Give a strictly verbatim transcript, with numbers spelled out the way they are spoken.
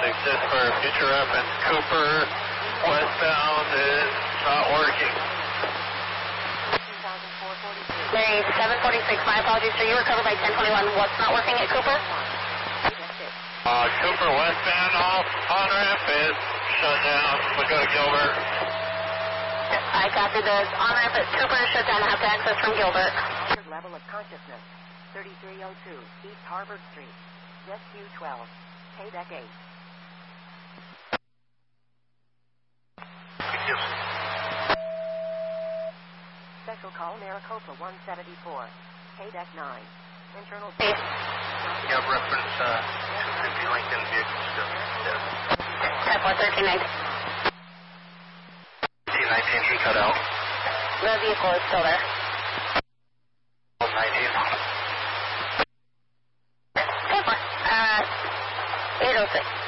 six, just for future reference, Cooper westbound is not working. Larry, seven forty-six, my apologies, sir. You were covered by ten twenty-one. What's not working at Cooper? Uh, Cooper westbound off on ramp is shut down. We'll go to Gilbert. I copy this. On ramp at Cooper is shut down. I have to access from Gilbert. Level of consciousness, thirty-three oh two East Harvard Street, Rescue twelve, Payback eight. Special call Maricopa one seventy-four, Payback nine. Internal... You have reference uh, two fifty Lincoln vehicle still. ten four thirteen nineteen. thirteen nineteen, he cut out. The vehicle is still there. nineteen. ten four. Uh, eight oh six.